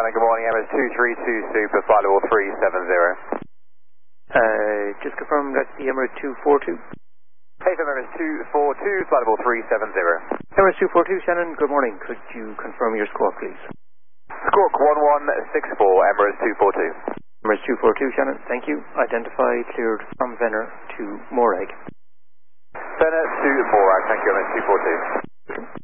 Shannon, good morning. MS 232 Super, flight level 370. Just confirm that's the Emirates 242. Hey, from MS 242, flight level 370. Emirates 242, Shannon, good morning. Could you confirm your squawk, please? Squawk 1164, Emirates 242. Emirates 242, Shannon, thank you. Identify cleared from Venner to Morag. Venner to Morag, thank you, MS 242.